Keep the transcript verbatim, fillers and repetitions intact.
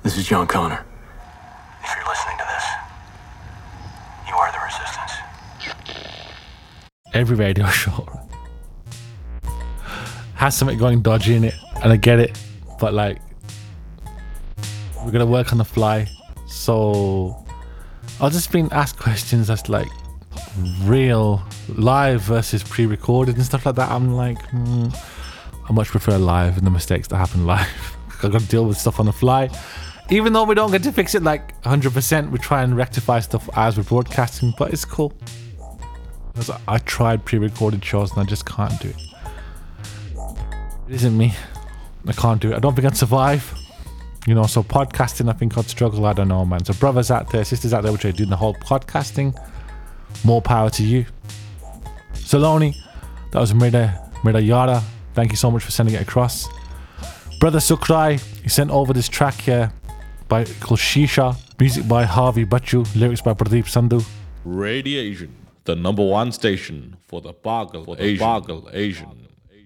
This is John Connor. If you're listening to this, you are the resistance. Every radio show has something going dodgy in it, and I get it, but like, we're gonna work on the fly. So I've just been asked questions that's like real live versus pre-recorded and stuff like that. I'm like, mm, I much prefer live and the mistakes that happen live. I've got to deal with stuff on the fly. Even though we don't get to fix it like one hundred percent, we try and rectify stuff as we're broadcasting, but it's cool. Because I tried pre-recorded shows and I just can't do it. It isn't me. I can't do it. I don't think I'd survive. You know, so podcasting, I think I'd struggle. I don't know, man. So brothers out there, sisters out there, which are doing the whole podcasting, more power to you. Saloni, that was Mirda, Mirda Yara. Thank you so much for sending it across. Brother Sukrai, he sent over this track here by called Shisha. Music by Harvey Bachu. Lyrics by Pradeep Sandhu. Radiation, the number one station for the Pagal Asian. Pagal Asian.